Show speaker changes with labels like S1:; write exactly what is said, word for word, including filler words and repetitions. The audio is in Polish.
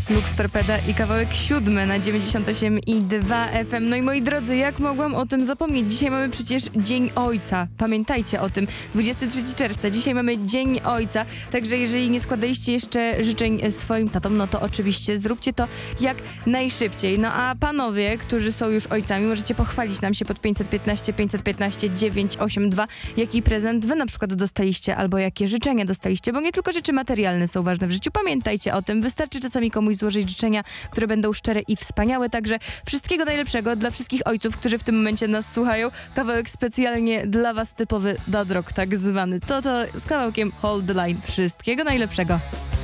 S1: Lux Torpeda i kawałek siódmy na dziewięćdziesiąt osiem i dwa F M. No i moi drodzy, jak mogłam o tym zapomnieć? Dzisiaj mamy przecież Dzień Ojca. Pamiętajcie o tym. dwudziestego trzeciego czerwca. Dzisiaj mamy Dzień Ojca. Także jeżeli nie składaliście jeszcze życzeń swoim tatom, no to oczywiście zróbcie to jak najszybciej. No a panowie, którzy są już ojcami, możecie pochwalić nam się pod pięćset piętnaście pięćset piętnaście dziewięćset osiemdziesiąt dwa, jaki prezent wy na przykład dostaliście, albo jakie życzenia dostaliście, bo nie tylko rzeczy materialne są ważne w życiu. Pamiętajcie o tym. Wystarczy czasami komuś złożyć życzenia, które będą szczere i wspaniałe. Także wszystkiego najlepszego dla wszystkich ojców, którzy w tym momencie nas słuchają. Kawałek specjalnie dla was, typowy dad rock tak zwany. To to z kawałkiem Hold the Line. Wszystkiego najlepszego.